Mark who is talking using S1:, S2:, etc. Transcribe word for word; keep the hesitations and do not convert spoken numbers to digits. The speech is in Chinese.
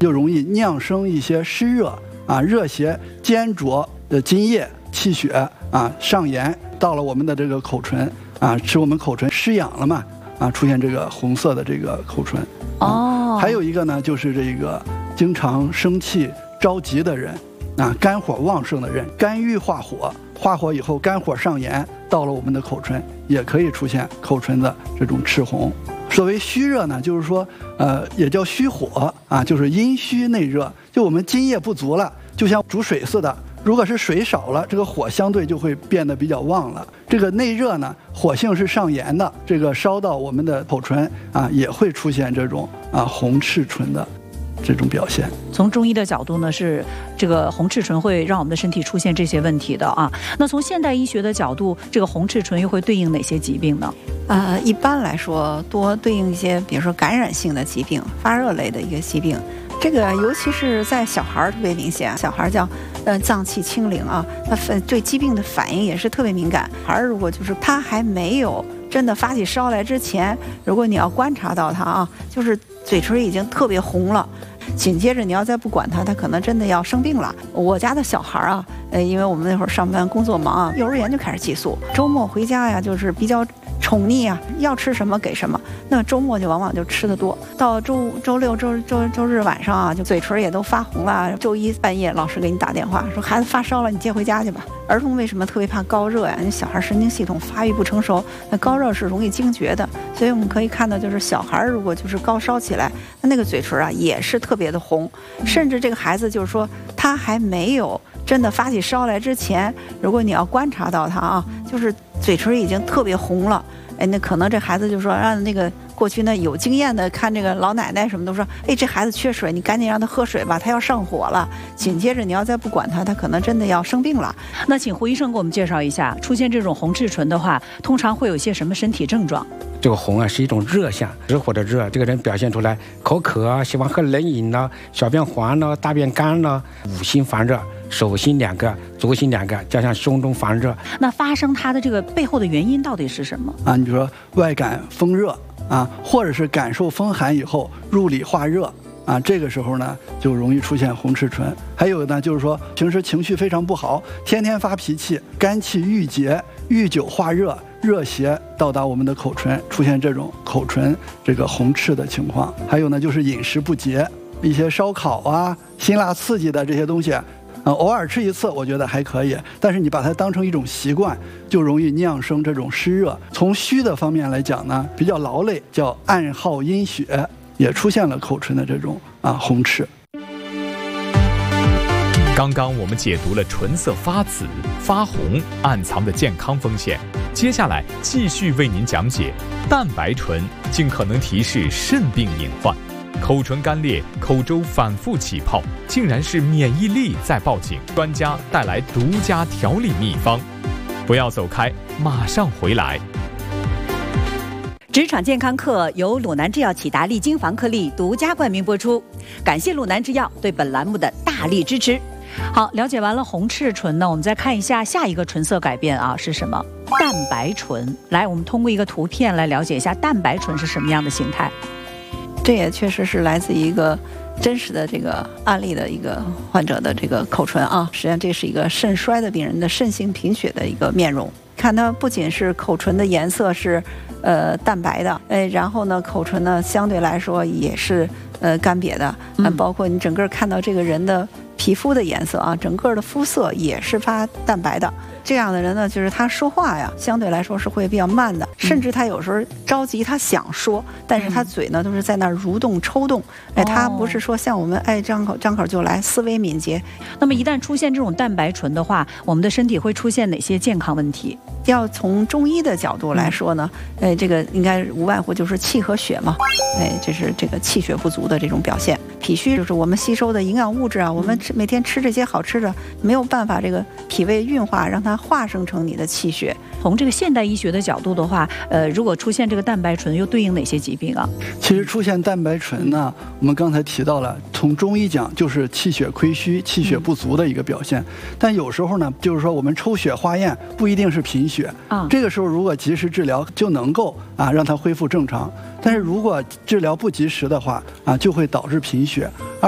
S1: 就容易酿生一些湿热啊、热邪煎灼的津液、气血啊上炎，到了我们的这个口唇啊，使我们口唇湿痒了嘛啊，出现这个红色的这个口唇。
S2: 哦，
S1: 还有一个呢，就是这个经常生气着急的人啊，肝火旺盛的人，肝郁化火，化火以后肝火上炎，到了我们的口唇，也可以出现口唇的这种赤红。所谓虚热呢，就是说，呃，也叫虚火啊，就是阴虚内热，就我们津液不足了，就像煮水似的。如果是水少了，这个火相对就会变得比较旺了。这个内热呢，火性是上炎的，这个烧到我们的口唇啊，也会出现这种啊红赤唇的这种表现。
S2: 从中医的角度呢，是这个红赤唇会让我们的身体出现这些问题的啊。那从现代医学的角度，这个红赤唇又会对应哪些疾病呢？
S3: 呃，一般来说，多对应一些，比如说感染性的疾病、发热类的一个疾病。这个尤其是在小孩儿特别明显，小孩儿叫呃脏气清零啊，他反对疾病的反应也是特别敏感。孩儿如果就是他还没有真的发起烧来之前，如果你要观察到他啊，就是嘴唇已经特别红了。紧接着你要再不管他，他可能真的要生病了。我家的小孩啊，呃，因为我们那会儿上班工作忙啊，幼儿园就开始寄宿，周末回家呀，就是比较宠溺啊，要吃什么给什么。那周末就往往就吃得多，到周周六、周周周日晚上啊，就嘴唇也都发红了。周一半夜，老师给你打电话说孩子发烧了，你接回家去吧。儿童为什么特别怕高热呀？那小孩神经系统发育不成熟，那高热是容易惊厥的。所以我们可以看到，就是小孩如果就是高烧起来，那那个嘴唇啊也是特别的红，甚至这个孩子就是说他还没有真的发起烧来之前，如果你要观察到他啊，就是嘴唇已经特别红了，哎，那可能这孩子就说让那个过去呢有经验的看这个老奶奶什么都说，哎，这孩子缺水，你赶紧让他喝水吧，他要上火了。紧接着你要再不管他，他可能真的要生病了。
S2: 那请胡医生给我们介绍一下，出现这种红赤唇的话，通常会有一些什么身体症状？
S4: 这个红啊是一种热象，热火的热，这个人表现出来口渴啊，喜欢喝冷饮呢，小便黄呢，大便干呢，五心烦热，手心两个，足心两个，加上胸中烦热。
S2: 那发生它的这个背后的原因到底是什么
S1: 啊？你比如说外感风热啊，或者是感受风寒以后入里化热啊，这个时候呢就容易出现红赤唇。还有呢就是说平时情绪非常不好，天天发脾气，肝气郁结，遇久化热，热邪到达我们的口唇，出现这种口唇这个红赤的情况。还有呢就是饮食不节，一些烧烤啊、辛辣刺激的这些东西啊，偶尔吃一次我觉得还可以，但是你把它当成一种习惯，就容易酿生这种湿热。从虚的方面来讲呢，比较劳累，叫暗耗阴血，也出现了口唇的这种啊红赤。
S5: 刚刚我们解读了唇色发紫、发红暗藏的健康风险，接下来继续为您讲解淡白唇竟可能提示肾病隐患。口唇干裂，口周反复起泡，竟然是免疫力在报警。专家带来独家调理秘方，不要走开，马上回来。
S6: 职场健康课由鲁南制药启达利精防克力独家冠名播出，感谢鲁南制药对本栏目的大力支持。
S2: 好，了解完了红赤唇呢，我们再看一下下一个唇色改变啊是什么？淡白唇。来，我们通过一个图片来了解一下淡白唇是什么样的形态。
S3: 这也确实是来自一个真实的这个案例的一个患者的这个口唇啊，实际上这是一个肾衰的病人的肾性贫血的一个面容。看它不仅是口唇的颜色是呃淡白的，哎，然后呢口唇呢相对来说也是呃干瘪的，嗯，包括你整个看到这个人的皮肤的颜色啊，整个的肤色也是发淡白的。这样的人呢，就是他说话呀，相对来说是会比较慢的，甚至他有时候着急，他想说，但是他嘴呢都是在那儿蠕动抽动，哎，他不是说像我们哎张口张口就来，思维敏捷。
S2: 那么一旦出现这种淡白唇的话，我们的身体会出现哪些健康问题？
S3: 要从中医的角度来说呢，哎，这个应该无外乎就是气和血嘛，哎，这是这个气血不足的这种表现。脾虚就是我们吸收的营养物质啊，我们吃每天吃这些好吃的，没有办法这个脾胃运化，让它化生成你的气血。
S2: 从这个现代医学的角度的话，呃，如果出现这个淡白唇，又对应哪些疾病啊？
S1: 其实出现淡白唇呢，我们刚才提到了，从中医讲就是气血亏虚、气血不足的一个表现。但有时候呢，就是说我们抽血化验不一定是贫血啊，这个时候如果及时治疗，就能够啊让它恢复正常。但是如果治疗不及时的话啊，就会导致贫血。而